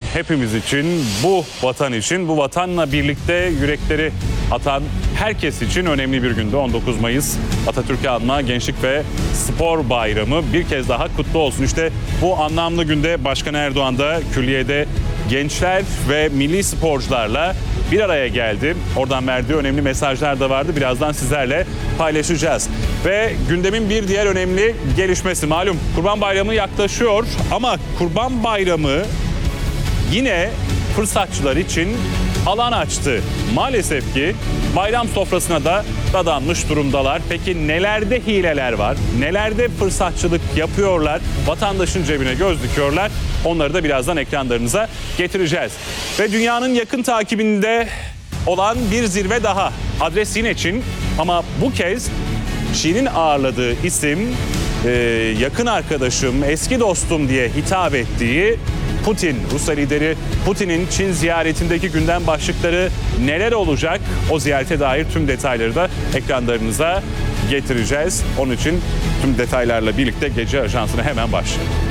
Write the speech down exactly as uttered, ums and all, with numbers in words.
hepimiz için, bu vatan için, bu vatanla birlikte yürekleri atan herkes için önemli bir gündü. on dokuz Mayıs Atatürk'ü anma Gençlik ve Spor Bayramı bir kez daha kutlu olsun. İşte bu anlamlı günde Başkan Erdoğan da külliyede gençler ve milli sporcularla bir araya geldi. Oradan verdiği önemli mesajlar da vardı. Birazdan sizlerle paylaşacağız. Ve gündemin bir diğer önemli gelişmesi. Malum Kurban Bayramı yaklaşıyor ama Kurban Bayramı yine fırsatçılar için alan açtı. Maalesef ki bayram sofrasına da dadanmış durumdalar. Peki nelerde hileler var? Nelerde fırsatçılık yapıyorlar? Vatandaşın cebine göz dikiyorlar. Onları da birazdan ekranlarınıza getireceğiz. Ve dünyanın yakın takibinde olan bir zirve daha. Adres yine Çin ama bu kez Çin'in ağırladığı isim e, yakın arkadaşım, eski dostum diye hitap ettiği Putin. Rusya lideri Putin'in Çin ziyaretindeki gündem başlıkları neler olacak? O ziyarete dair tüm detayları da ekranlarınıza getireceğiz. Onun için tüm detaylarla birlikte Gece Ajansı'na hemen başlayalım.